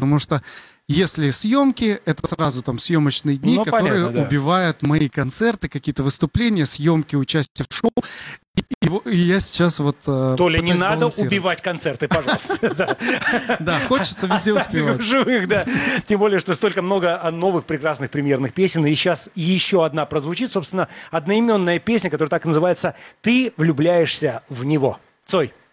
потому что если съемки, это сразу там съемочные дни, которые понятно, да. убивают мои концерты, какие-то выступления, съемки, участие в шоу. И я сейчас вот Толя, не пытаюсь надо балансировать. убивать концерты, пожалуйста. Да, хочется везде Оставь их успевать. в живых, да. Тем более, что столько много новых прекрасных премьерных песен. И сейчас еще одна прозвучит, собственно, одноименная песня, которая так и называется «Ты влюбляешься в него». Цой.